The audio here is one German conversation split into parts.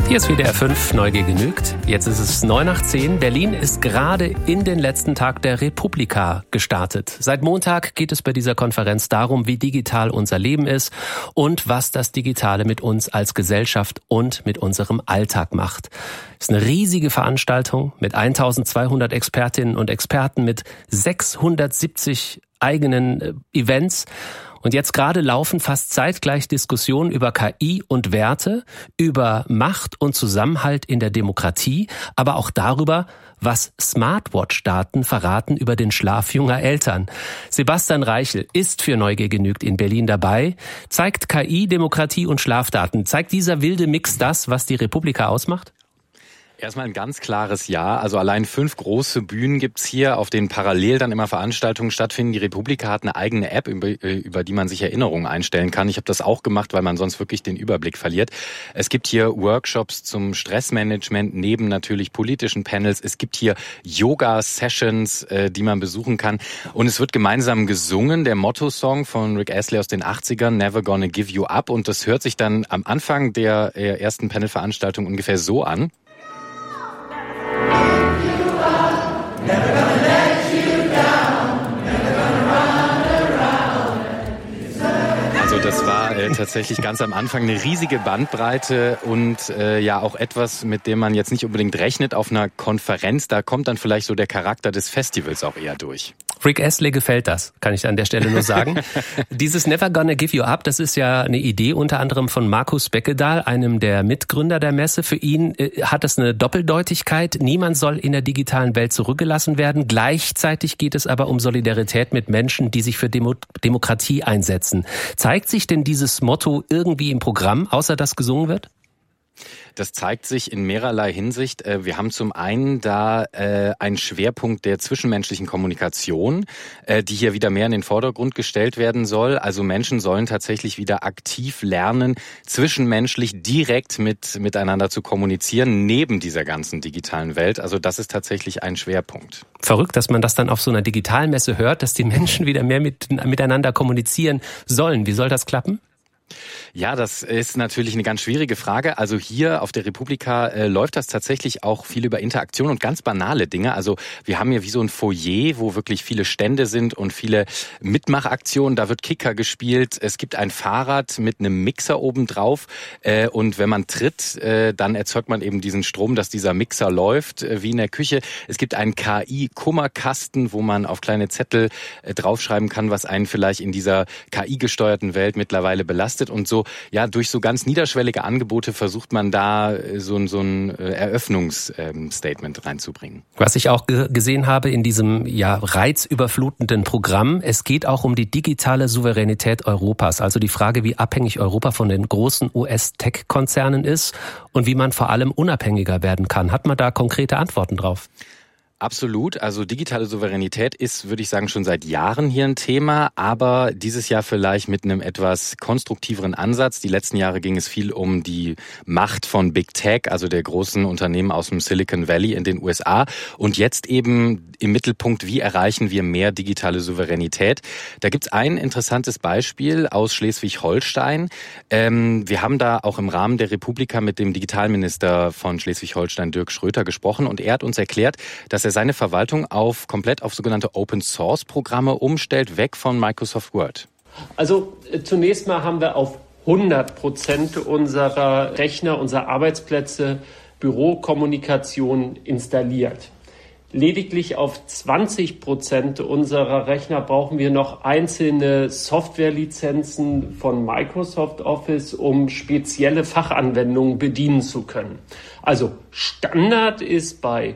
Hier ist WDR 5, Neugier genügt. Jetzt ist es 9:10. Berlin ist gerade in den letzten Tag der Republika gestartet. Seit Montag geht es bei dieser Konferenz darum, wie digital unser Leben ist und was das Digitale mit uns als Gesellschaft und mit unserem Alltag macht. Es ist eine riesige Veranstaltung mit 1200 Expertinnen und Experten, mit 670 eigenen Events. Und jetzt gerade laufen fast zeitgleich Diskussionen über KI und Werte, über Macht und Zusammenhalt in der Demokratie, aber auch darüber, was Smartwatch-Daten verraten über den Schlaf junger Eltern. Sebastian Reichel ist für Neugier genügt in Berlin dabei. Zeigt KI, Demokratie und Schlafdaten, zeigt dieser wilde Mix das, was die Republika ausmacht? Erstmal ein ganz klares Ja. Also allein 5 große Bühnen gibt's hier, auf denen parallel dann immer Veranstaltungen stattfinden. Die Republika hat eine eigene App, über die man sich Erinnerungen einstellen kann. Ich habe das auch gemacht, weil man sonst wirklich den Überblick verliert. Es gibt hier Workshops zum Stressmanagement, neben natürlich politischen Panels. Es gibt hier Yoga-Sessions, die man besuchen kann. Und es wird gemeinsam gesungen, der Motto-Song von Rick Astley aus den 80ern, Never Gonna Give You Up. Und das hört sich dann am Anfang der ersten Panelveranstaltung ungefähr so an. Also das war tatsächlich ganz am Anfang eine riesige Bandbreite und ja auch etwas, mit dem man jetzt nicht unbedingt rechnet auf einer Konferenz. Da kommt dann vielleicht so der Charakter des Festivals auch eher durch. Rick Astley gefällt das, kann ich an der Stelle nur sagen. Dieses Never Gonna Give You Up, das ist ja eine Idee unter anderem von Markus Beckedahl, einem der Mitgründer der Messe. Für ihn hat es eine Doppeldeutigkeit. Niemand soll in der digitalen Welt zurückgelassen werden. Gleichzeitig geht es aber um Solidarität mit Menschen, die sich für Demokratie einsetzen. Zeigt sich denn dieses Motto irgendwie im Programm, außer dass gesungen wird? Das zeigt sich in mehrerlei Hinsicht. Wir haben zum einen da einen Schwerpunkt der zwischenmenschlichen Kommunikation, die hier wieder mehr in den Vordergrund gestellt werden soll. Also Menschen sollen tatsächlich wieder aktiv lernen, zwischenmenschlich direkt miteinander zu kommunizieren, neben dieser ganzen digitalen Welt. Also das ist tatsächlich ein Schwerpunkt. Verrückt, dass man das dann auf so einer Digitalmesse hört, dass die Menschen wieder mehr miteinander kommunizieren sollen. Wie soll das klappen? Ja, das ist natürlich eine ganz schwierige Frage. Also hier auf der Republika läuft das tatsächlich auch viel über Interaktion und ganz banale Dinge. Also wir haben hier wie so ein Foyer, wo wirklich viele Stände sind und viele Mitmachaktionen. Da wird Kicker gespielt. Es gibt ein Fahrrad mit einem Mixer oben drauf. Und wenn man tritt, dann erzeugt man eben diesen Strom, dass dieser Mixer läuft, wie in der Küche. Es gibt einen KI-Kummerkasten, wo man auf kleine Zettel draufschreiben kann, was einen vielleicht in dieser KI-gesteuerten Welt mittlerweile belastet. Und so, ja, durch so ganz niederschwellige Angebote versucht man da so ein Eröffnungsstatement reinzubringen. Was ich auch gesehen habe in diesem reizüberflutenden Programm, es geht auch um die digitale Souveränität Europas. Also die Frage, wie abhängig Europa von den großen US-Tech-Konzernen ist und wie man vor allem unabhängiger werden kann. Hat man da konkrete Antworten drauf? Absolut. Also digitale Souveränität ist, würde ich sagen, schon seit Jahren hier ein Thema, aber dieses Jahr vielleicht mit einem etwas konstruktiveren Ansatz. Die letzten Jahre ging es viel um die Macht von Big Tech, also der großen Unternehmen aus dem Silicon Valley in den USA. Und jetzt eben im Mittelpunkt, wie erreichen wir mehr digitale Souveränität? Da gibt's ein interessantes Beispiel aus Schleswig-Holstein. Wir haben da auch im Rahmen der Republika mit dem Digitalminister von Schleswig-Holstein, Dirk Schröter, gesprochen und er hat uns erklärt, dass er seine Verwaltung komplett auf sogenannte Open-Source-Programme umstellt, weg von Microsoft Word. Also zunächst mal haben wir auf 100% unserer Rechner, unserer Arbeitsplätze Bürokommunikation installiert. Lediglich auf 20% unserer Rechner brauchen wir noch einzelne Softwarelizenzen von Microsoft Office, um spezielle Fachanwendungen bedienen zu können. Also Standard ist bei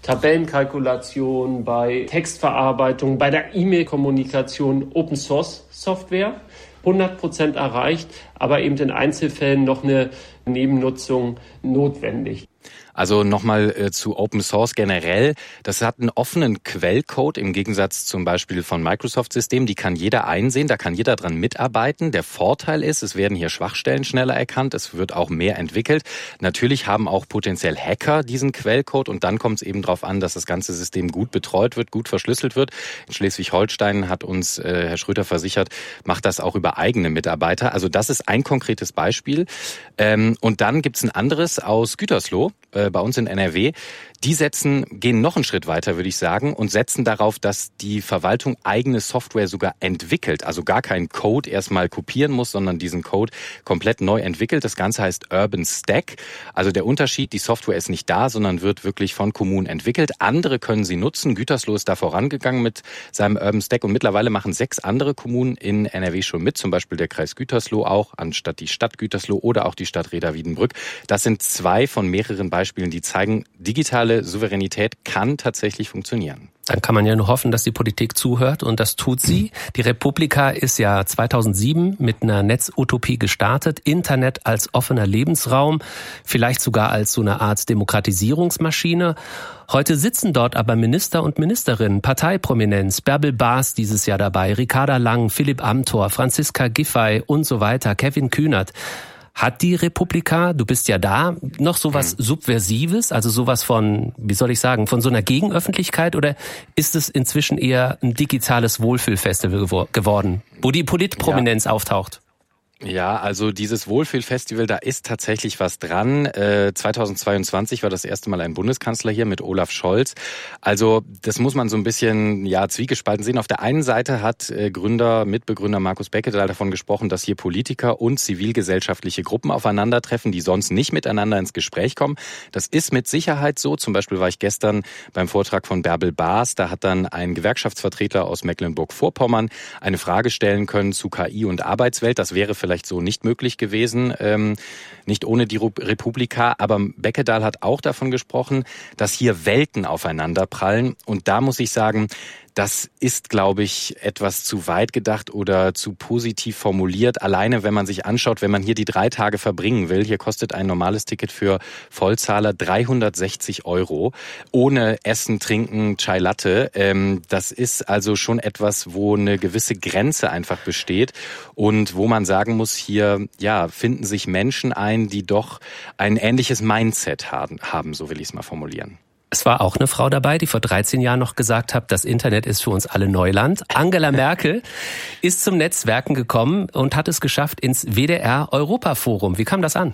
Tabellenkalkulation, bei Textverarbeitung, bei der E-Mail-Kommunikation Open Source Software. 100% erreicht, aber eben in Einzelfällen noch eine Nebennutzung notwendig. Also nochmal zu Open Source generell. Das hat einen offenen Quellcode im Gegensatz zum Beispiel von Microsoft-Systemen. Die kann jeder einsehen, da kann jeder dran mitarbeiten. Der Vorteil ist, es werden hier Schwachstellen schneller erkannt, es wird auch mehr entwickelt. Natürlich haben auch potenziell Hacker diesen Quellcode und dann kommt es eben darauf an, dass das ganze System gut betreut wird, gut verschlüsselt wird. In Schleswig-Holstein hat uns Herr Schröter versichert, macht das auch über eigene Mitarbeiter. Also das ist ein konkretes Beispiel. Und dann gibt's ein anderes aus Gütersloh, bei uns in NRW. Die gehen noch einen Schritt weiter, würde ich sagen, und setzen darauf, dass die Verwaltung eigene Software sogar entwickelt. Also gar keinen Code erstmal kopieren muss, sondern diesen Code komplett neu entwickelt. Das Ganze heißt Urban Stack. Also der Unterschied, die Software ist nicht da, sondern wird wirklich von Kommunen entwickelt. Andere können sie nutzen. Gütersloh ist da vorangegangen mit seinem Urban Stack und mittlerweile machen 6 andere Kommunen in NRW schon mit. Zum Beispiel der Kreis Gütersloh auch, anstatt die Stadt Gütersloh oder auch die Stadt Rheda-Wiedenbrück. Das sind 2 von mehreren Beispielen, die zeigen, digitale Souveränität kann tatsächlich funktionieren. Dann kann man ja nur hoffen, dass die Politik zuhört und das tut sie. Die Republika ist ja 2007 mit einer Netzutopie gestartet. Internet als offener Lebensraum, vielleicht sogar als so eine Art Demokratisierungsmaschine. Heute sitzen dort aber Minister und Ministerinnen, Parteiprominenz, Bärbel Baas dieses Jahr dabei, Ricarda Lang, Philipp Amthor, Franziska Giffey und so weiter, Kevin Kühnert. Hat die Republika, du bist ja da, noch sowas Subversives, also sowas von, wie soll ich sagen, von so einer Gegenöffentlichkeit, oder ist es inzwischen eher ein digitales Wohlfühlfestival geworden, wo die Politprominenz auftaucht? Ja, also dieses Wohlfühlfestival, da ist tatsächlich was dran. 2022 war das erste Mal ein Bundeskanzler hier mit Olaf Scholz. Also das muss man so ein bisschen zwiegespalten sehen. Auf der einen Seite hat Mitbegründer Markus Beckedahl davon gesprochen, dass hier Politiker und zivilgesellschaftliche Gruppen aufeinandertreffen, die sonst nicht miteinander ins Gespräch kommen. Das ist mit Sicherheit so. Zum Beispiel war ich gestern beim Vortrag von Bärbel Baas. Da hat dann ein Gewerkschaftsvertreter aus Mecklenburg-Vorpommern eine Frage stellen können zu KI und Arbeitswelt. Das wäre vielleicht so nicht möglich gewesen, nicht ohne die Republika. Aber Beckedahl hat auch davon gesprochen, dass hier Welten aufeinanderprallen. Und da muss ich sagen, das ist, glaube ich, etwas zu weit gedacht oder zu positiv formuliert. Alleine, wenn man sich anschaut, wenn man hier die 3 Tage verbringen will, hier kostet ein normales Ticket für Vollzahler 360 €, ohne Essen, Trinken, Chai Latte. Das ist also schon etwas, wo eine gewisse Grenze einfach besteht und wo man sagen muss, hier finden sich Menschen ein, die doch ein ähnliches Mindset haben, so will ich es mal formulieren. Es war auch eine Frau dabei, die vor 13 Jahren noch gesagt hat, das Internet ist für uns alle Neuland. Angela Merkel ist zum Netzwerken gekommen und hat es geschafft ins WDR-Europaforum. Wie kam das an?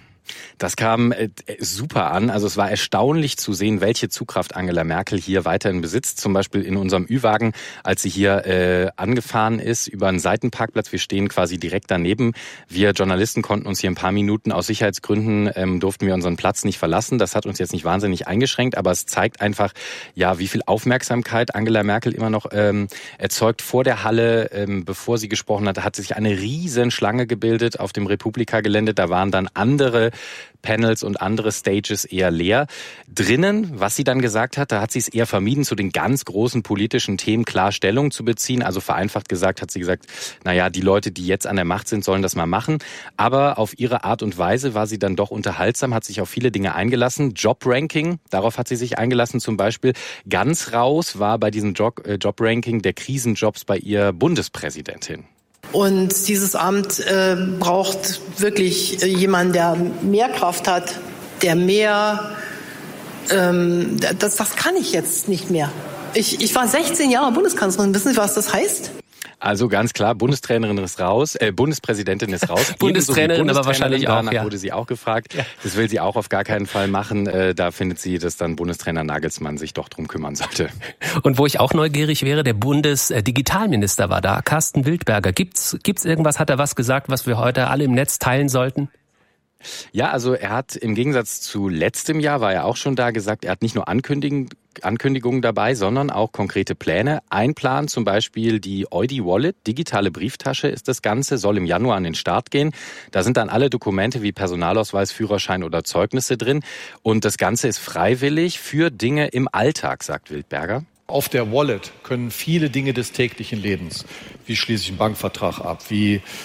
Das kam super an. Also es war erstaunlich zu sehen, welche Zugkraft Angela Merkel hier weiterhin besitzt. Zum Beispiel in unserem Ü-Wagen, als sie hier angefahren ist über einen Seitenparkplatz. Wir stehen quasi direkt daneben. Wir Journalisten konnten uns hier ein paar Minuten aus Sicherheitsgründen durften wir unseren Platz nicht verlassen. Das hat uns jetzt nicht wahnsinnig eingeschränkt, aber es zeigt einfach, wie viel Aufmerksamkeit Angela Merkel immer noch erzeugt. Vor der Halle, bevor sie gesprochen hat sich eine riesen Schlange gebildet auf dem Republika-Gelände. Da waren dann andere Panels und andere Stages eher leer. Drinnen, was sie dann gesagt hat, da hat sie es eher vermieden, zu den ganz großen politischen Themen klar Stellung zu beziehen. Also vereinfacht gesagt hat sie gesagt, die Leute, die jetzt an der Macht sind, sollen das mal machen. Aber auf ihre Art und Weise war sie dann doch unterhaltsam, hat sich auf viele Dinge eingelassen. Jobranking, darauf hat sie sich eingelassen zum Beispiel. Ganz raus war bei diesem Jobranking der Krisenjobs bei ihr Bundespräsidentin. Und dieses Amt braucht wirklich jemanden, der mehr Kraft hat, der mehr, das kann ich jetzt nicht mehr. Ich war 16 Jahre Bundeskanzlerin. Wissen Sie, was das heißt? Also ganz klar, Bundespräsidentin ist raus. Bundestrainerin aber wahrscheinlich auch, danach wurde sie auch gefragt. Ja. Das will sie auch auf gar keinen Fall machen. Da findet sie, dass dann Bundestrainer Nagelsmann sich doch drum kümmern sollte. Und wo ich auch neugierig wäre, der Bundesdigitalminister war da, Carsten Wildberger. Gibt's irgendwas, hat er was gesagt, was wir heute alle im Netz teilen sollten? Ja, also er hat im Gegensatz zu letztem Jahr, war er auch schon da, gesagt, er hat nicht nur Ankündigungen dabei, sondern auch konkrete Pläne. Ein Plan, zum Beispiel die Eudi Wallet, digitale Brieftasche ist das Ganze, soll im Januar an den Start gehen. Da sind dann alle Dokumente wie Personalausweis, Führerschein oder Zeugnisse drin. Und das Ganze ist freiwillig für Dinge im Alltag, sagt Wildberger. Auf der Wallet können viele Dinge des täglichen Lebens, wie schließe ich einen Bankvertrag ab, wie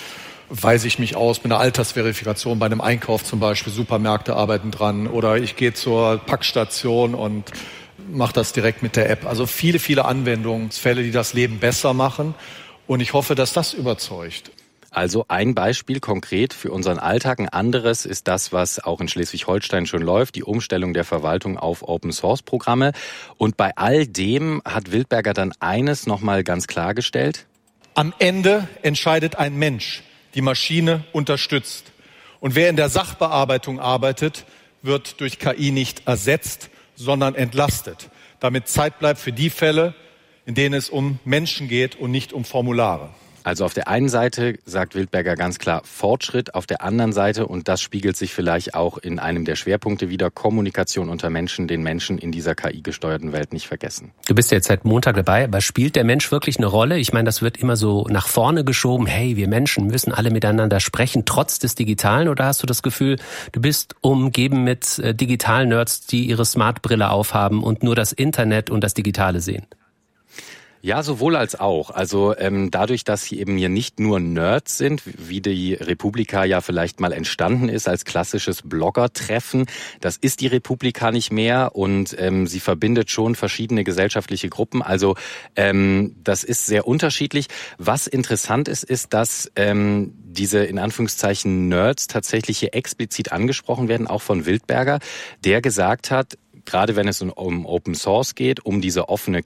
weise ich mich aus mit einer Altersverifikation bei einem Einkauf zum Beispiel. Supermärkte arbeiten dran. Oder ich gehe zur Packstation und mache das direkt mit der App. Also viele, viele Anwendungsfälle, die das Leben besser machen. Und ich hoffe, dass das überzeugt. Also ein Beispiel konkret für unseren Alltag. Ein anderes ist das, was auch in Schleswig-Holstein schon läuft, die Umstellung der Verwaltung auf Open-Source-Programme. Und bei all dem hat Wildberger dann eines nochmal ganz klargestellt. Am Ende entscheidet ein Mensch. Die Maschine unterstützt. Und wer in der Sachbearbeitung arbeitet, wird durch KI nicht ersetzt, sondern entlastet. Damit Zeit bleibt für die Fälle, in denen es um Menschen geht und nicht um Formulare. Also auf der einen Seite sagt Wildberger ganz klar Fortschritt, auf der anderen Seite, und das spiegelt sich vielleicht auch in einem der Schwerpunkte wieder, Kommunikation unter Menschen, den Menschen in dieser KI-gesteuerten Welt nicht vergessen. Du bist ja jetzt seit Montag dabei, aber spielt der Mensch wirklich eine Rolle? Ich meine, das wird immer so nach vorne geschoben, hey, wir Menschen müssen alle miteinander sprechen, trotz des Digitalen, oder hast du das Gefühl, du bist umgeben mit Digital-Nerds, die ihre Smartbrille aufhaben und nur das Internet und das Digitale sehen? Ja, sowohl als auch. Also dadurch, dass hier eben hier nicht nur Nerds sind, wie die Republika ja vielleicht mal entstanden ist als klassisches Blogger-Treffen, das ist die Republika nicht mehr, und sie verbindet schon verschiedene gesellschaftliche Gruppen. Also das ist sehr unterschiedlich. Was interessant ist, ist, dass diese in Anführungszeichen Nerds tatsächlich hier explizit angesprochen werden, auch von Wildberger, der gesagt hat, gerade wenn es um Open Source geht, um diese offenen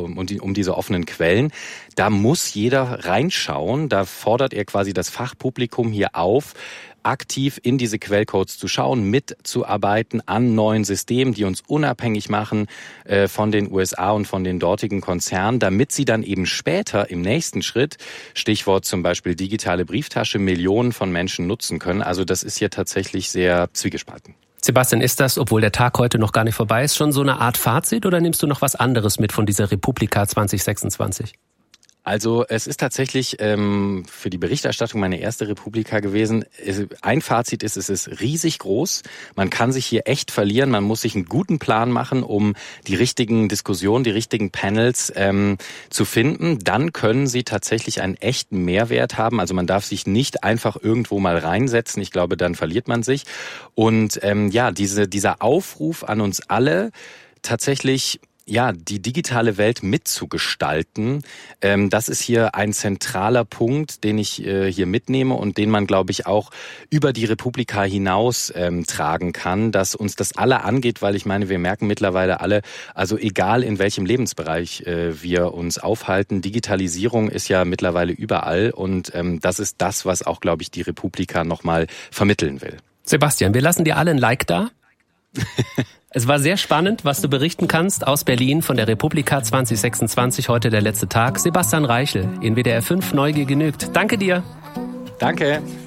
Quellen, da muss jeder reinschauen. Da fordert er quasi das Fachpublikum hier auf, aktiv in diese Quellcodes zu schauen, mitzuarbeiten an neuen Systemen, die uns unabhängig machen von den USA und von den dortigen Konzernen, damit sie dann eben später im nächsten Schritt, Stichwort zum Beispiel digitale Brieftasche, Millionen von Menschen nutzen können. Also das ist hier tatsächlich sehr zwiegespalten. Sebastian, ist das, obwohl der Tag heute noch gar nicht vorbei ist, schon so eine Art Fazit, oder nimmst du noch was anderes mit von dieser Republika 2026? Also es ist tatsächlich für die Berichterstattung meine erste Republika gewesen. Ein Fazit ist, es ist riesig groß. Man kann sich hier echt verlieren. Man muss sich einen guten Plan machen, um die richtigen Diskussionen, die richtigen Panels zu finden. Dann können sie tatsächlich einen echten Mehrwert haben. Also man darf sich nicht einfach irgendwo mal reinsetzen. Ich glaube, dann verliert man sich. Und dieser Aufruf an uns alle, tatsächlich die digitale Welt mitzugestalten, das ist hier ein zentraler Punkt, den ich hier mitnehme und den man, glaube ich, auch über die Republika hinaus tragen kann, dass uns das alle angeht, weil ich meine, wir merken mittlerweile alle, also egal in welchem Lebensbereich wir uns aufhalten, Digitalisierung ist ja mittlerweile überall, und das ist das, was auch, glaube ich, die Republika nochmal vermitteln will. Sebastian, wir lassen dir alle ein Like da. Es war sehr spannend, was du berichten kannst aus Berlin von der Republika 2026, heute der letzte Tag. Sebastian Reichel in WDR 5 Neugier genügt. Danke dir. Danke.